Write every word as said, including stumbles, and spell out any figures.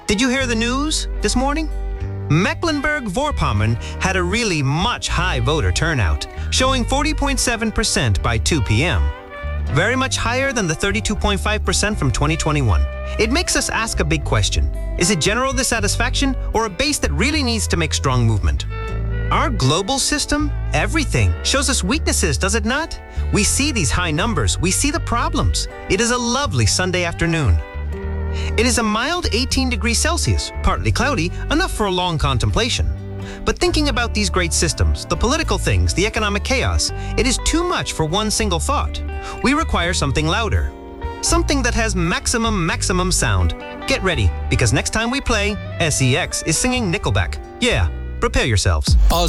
Did you hear the news this morning? Mecklenburg-Vorpommern had a really much high voter turnout, showing forty point seven percent by two p m Very much higher than the thirty-two point five percent from twenty twenty-one. It makes us ask a big question. Is it general dissatisfaction or a base that really needs to make strong movement? Our global system, everything, shows us weaknesses, does it not? We see these high numbers, we see the problems. It is a lovely Sunday afternoon. It is a mild eighteen degrees Celsius, partly cloudy, enough for a long contemplation. But thinking about these great systems, the political things, the economic chaos, it is too much for one single thought. We require something louder. Something that has maximum, maximum sound. Get ready, because next time we play, S E X is singing Nickelback. Yeah, prepare yourselves.